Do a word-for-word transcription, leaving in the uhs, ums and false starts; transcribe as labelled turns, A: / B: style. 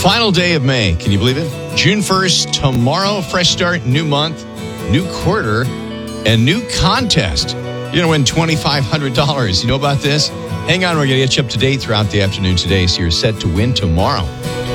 A: Final day of May. Can you believe it? June first, tomorrow, fresh start, new month, new quarter, and new contest. You're going to win twenty-five hundred dollars. You know about this? Hang on, we're going to get you up to date throughout the afternoon today, so you're set to win tomorrow.